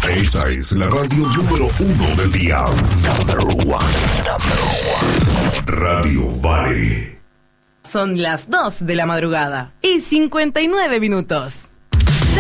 Esta es la radio número 1 del día. Number one. Radio Vale. Son las 2 de la madrugada y 59 minutos.